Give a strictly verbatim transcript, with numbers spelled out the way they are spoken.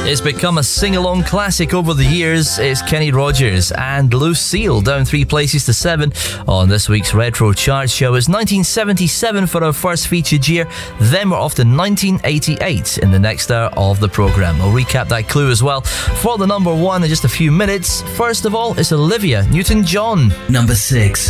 It's become a sing-along classic over the years. It's Kenny Rogers and Lucille, down three places to seven on this week's Retro Chart Show. It's nineteen seventy-seven for our first featured year. Then we're off to nineteen eighty-eight in the next hour of the programme. I'll recap that clue as well for the number one in just a few minutes. First of all, it's Olivia Newton-John. Number six.